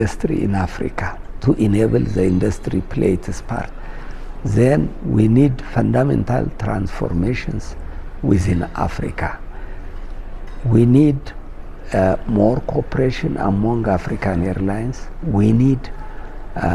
industry in Africa to enable the industry play its part. Then we need fundamental transformations within Africa. We need more cooperation among African airlines. We need